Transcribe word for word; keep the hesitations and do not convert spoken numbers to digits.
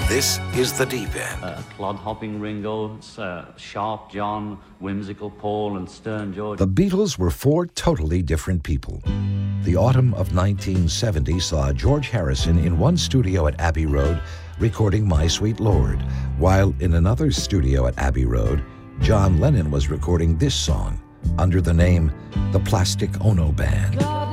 This is The Deep End. Uh, clod-hopping Ringo, uh, sharp John, whimsical Paul, and stern George. The Beatles were four totally different people. The autumn of nineteen seventy saw George Harrison in one studio at Abbey Road recording My Sweet Lord, while in another studio at Abbey Road, John Lennon was recording this song under the name The Plastic Ono Band.